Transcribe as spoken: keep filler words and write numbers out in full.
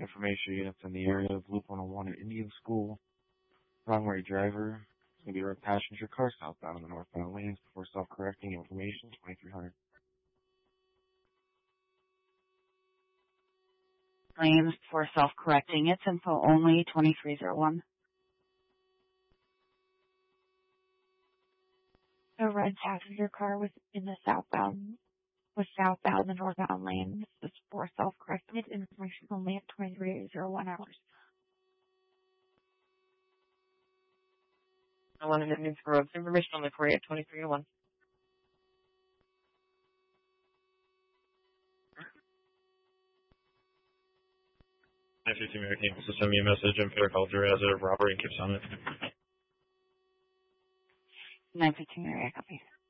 Information units in the area of Loop one oh one at Indian School. Wrong way driver. It's going to be a red passenger car southbound on the northbound lanes before self-correcting. Information twenty-three hundred. Lanes before self-correcting. It's info only twenty-three oh one. A red passenger car was in the southbound, was southbound the northbound lanes before self-corrected. Information only at twenty-three oh one hours. I wanted to move for roads. Information only for you at twenty-three oh one. nine fifty American wants to send me a message. I'm fair called her as a robbery and keeps on it. nine fifteen area copy.